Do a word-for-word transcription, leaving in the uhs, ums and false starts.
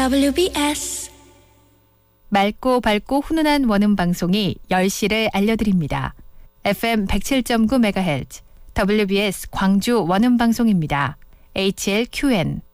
더블유비에스 맑고 밝고 훈훈한 원음 방송이 열 시를 알려드립니다. 에프엠 백칠 점 구 메가헤르츠 더블유비에스 광주 원음 방송입니다. 에이치엘큐엔